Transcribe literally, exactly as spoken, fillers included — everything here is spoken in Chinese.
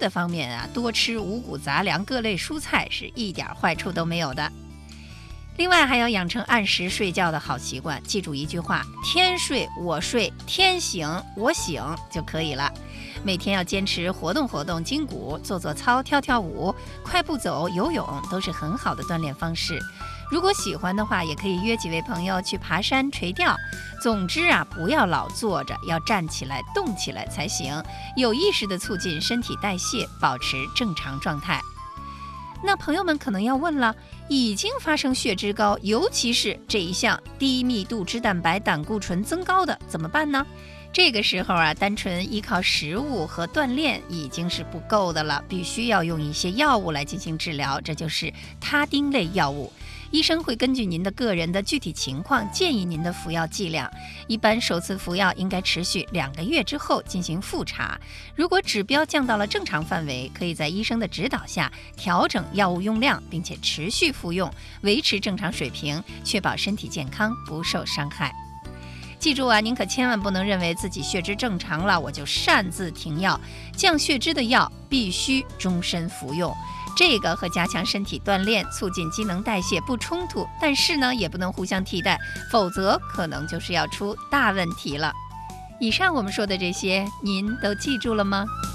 的方面啊，多吃五谷杂粮、各类蔬菜是一点坏处都没有的。另外还要养成按时睡觉的好习惯，记住一句话：天睡我睡，天醒我醒就可以了。每天要坚持活动活动筋骨，做做操、跳跳舞、快步走、游泳，都是很好的锻炼方式。如果喜欢的话，也可以约几位朋友去爬山、垂钓。总之啊，不要老坐着，要站起来、动起来才行，有意识地促进身体代谢，保持正常状态。那朋友们可能要问了，已经发生血脂高，尤其是这一项低密度脂蛋白胆固醇增高的怎么办呢？这个时候啊，单纯依靠食物和锻炼已经是不够的了，必须要用一些药物来进行治疗，这就是他汀类药物。医生会根据您的个人的具体情况建议您的服药剂量，一般首次服药应该持续两个月之后进行复查。如果指标降到了正常范围，可以在医生的指导下调整药物用量，并且持续服用，维持正常水平，确保身体健康不受伤害。记住啊，您可千万不能认为自己血脂正常了，我就擅自停药。降血脂的药必须终身服用，这个和加强身体锻炼、促进机能代谢不冲突，但是呢，也不能互相替代，否则可能就是要出大问题了。以上我们说的这些，您都记住了吗？